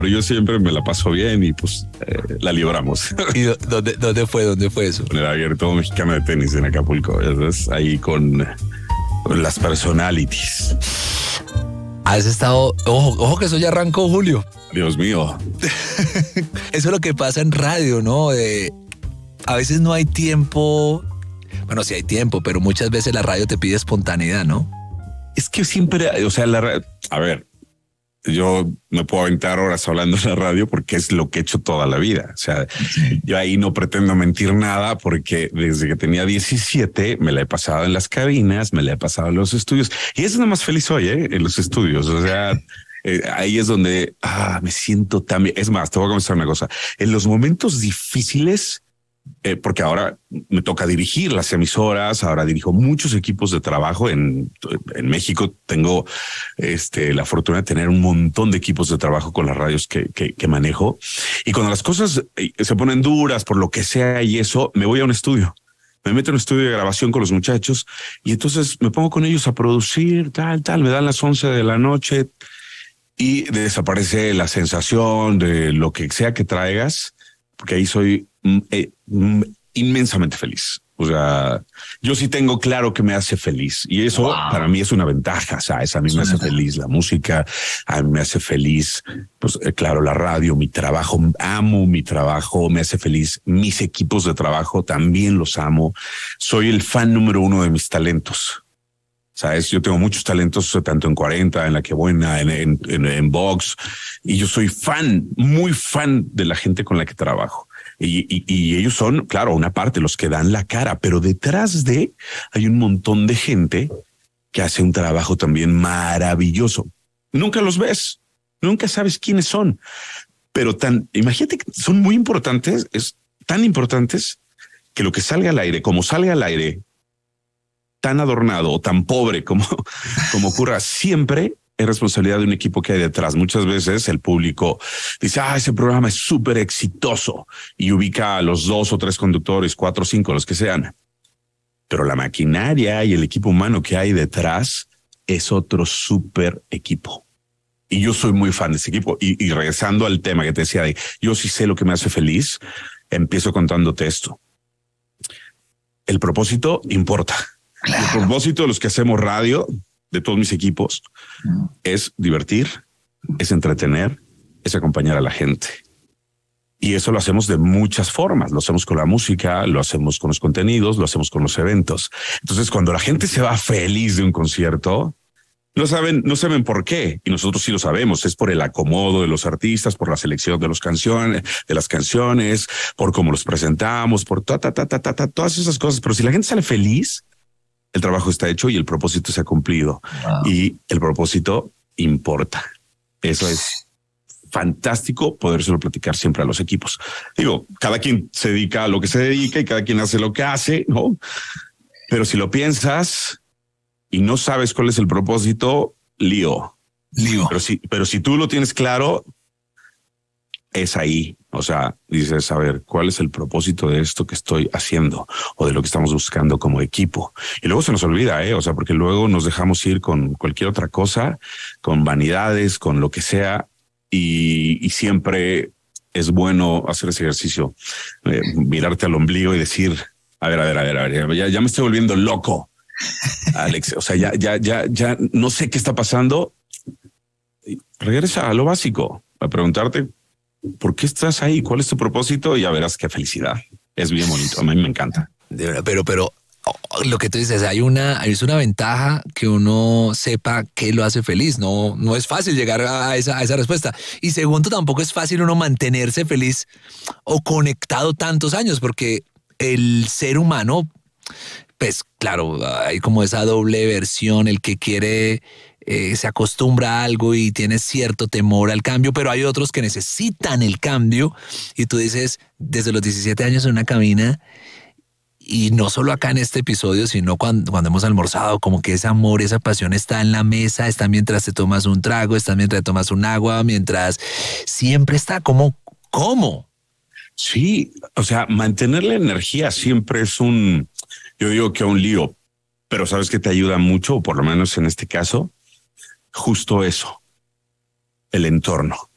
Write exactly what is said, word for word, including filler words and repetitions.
pero yo siempre me la paso bien y pues eh, la libramos. ¿Y dónde, dónde fue? ¿Dónde fue eso? En el Abierto Mexicano de Tenis en Acapulco, ¿ves? Ahí con, con las personalities. Has estado, ojo, ojo que eso ya arrancó, Julio. Dios mío. Eso es lo que pasa en radio, ¿no? Eh, a veces no hay tiempo, bueno, sí hay tiempo, pero muchas veces la radio te pide espontaneidad, ¿no? Es que siempre, o sea, la, a ver, yo me puedo aventar horas hablando en la radio porque es lo que he hecho toda la vida. O sea, sí. Yo ahí no pretendo mentir nada porque desde que tenía diecisiete me la he pasado en las cabinas, me la he pasado en los estudios y es nada más feliz hoy, ¿eh? En los estudios. O sea, eh, ahí es donde ah, me siento tan bien. Es más, te voy a comentar una cosa. En los momentos difíciles, Eh, porque ahora me toca dirigir las emisoras, ahora dirijo muchos equipos de trabajo en, en México. Tengo este, la fortuna de tener un montón de equipos de trabajo con las radios que, que, que manejo. Y cuando las cosas se ponen duras por lo que sea y eso, me voy a un estudio. Me meto en un estudio de grabación con los muchachos y entonces me pongo con ellos a producir, tal, tal. Me dan las once de la noche y desaparece la sensación de lo que sea que traigas, porque ahí soy eh, inmensamente feliz. O sea, yo sí tengo claro que me hace feliz y eso wow. Para mí es una ventaja, ¿sabes? A mí me hace feliz la música, a mí me hace feliz, pues eh, claro, la radio, mi trabajo, amo mi trabajo, me hace feliz mis equipos de trabajo, también los amo. Soy el fan número uno de mis talentos. Sabes, yo tengo muchos talentos, tanto en cuarenta, en La Que Buena, en, en, en, en Vox, y yo soy fan, muy fan de la gente con la que trabajo. Y, y, y ellos son, claro, una parte, los que dan la cara, pero detrás de hay un montón de gente que hace un trabajo también maravilloso. Nunca los ves, nunca sabes quiénes son, pero tan, imagínate que son muy importantes, es tan importantes que lo que salga al aire, como salga al aire, tan adornado o tan pobre como, como ocurra, siempre es responsabilidad de un equipo que hay detrás. Muchas veces el público dice, ah, ese programa es súper exitoso y ubica a los dos o tres conductores, cuatro o cinco, los que sean. Pero la maquinaria y el equipo humano que hay detrás es otro súper equipo. Y yo soy muy fan de ese equipo. Y, y regresando al tema que te decía de yo sí sé lo que me hace feliz, empiezo contándote esto. El propósito importa. Claro. El propósito de los que hacemos radio, de todos mis equipos, mm. es divertir, es entretener, es acompañar a la gente. Y eso lo hacemos de muchas formas. Lo hacemos con la música, lo hacemos con los contenidos, lo hacemos con los eventos. Entonces, cuando la gente se va feliz de un concierto, no saben, no saben por qué. Y nosotros sí lo sabemos. Es por el acomodo de los artistas, por la selección de los canciones, de las canciones, por cómo los presentamos, por ta, ta, ta, ta, ta, ta, todas esas cosas. Pero si la gente sale feliz, el trabajo está hecho y el propósito se ha cumplido. Wow. Y el propósito importa. Eso es fantástico podérselo platicar siempre a los equipos. Digo, cada quien se dedica a lo que se dedica y cada quien hace lo que hace, ¿no? Pero si lo piensas y no sabes cuál es el propósito, lío. Lío. Pero si, pero si tú lo tienes claro, es ahí. O sea, dices, a ver, ¿cuál es el propósito de esto que estoy haciendo o de lo que estamos buscando como equipo? Y luego se nos olvida, ¿eh? O sea, porque luego nos dejamos ir con cualquier otra cosa, con vanidades, con lo que sea. Y, y siempre es bueno hacer ese ejercicio, eh, mirarte al ombligo y decir, a ver, a ver, a ver, a ver, ya, ya me estoy volviendo loco, Alex. O sea, ya, ya, ya, ya no sé qué está pasando. Regresa a lo básico, a preguntarte, ¿por qué estás ahí? ¿Cuál es tu propósito? Y ya verás qué felicidad. Es bien bonito. A mí me encanta. Pero, pero lo que tú dices, hay una, es una ventaja que uno sepa qué lo hace feliz. No, no es fácil llegar a esa, a esa respuesta. Y segundo, tampoco es fácil uno mantenerse feliz o conectado tantos años, porque el ser humano, pues claro, hay como esa doble versión, el que quiere Eh, se acostumbra a algo y tiene cierto temor al cambio, pero hay otros que necesitan el cambio y tú dices, desde los diecisiete años en una cabina y no solo acá en este episodio, sino cuando, cuando hemos almorzado, como que ese amor, esa pasión está en la mesa, está mientras te tomas un trago, está mientras te tomas un agua, mientras siempre está como, ¿cómo? Sí, o sea, mantener la energía siempre es un, yo digo que un lío, pero sabes que te ayuda mucho, o por lo menos en este caso, justo eso, el entorno.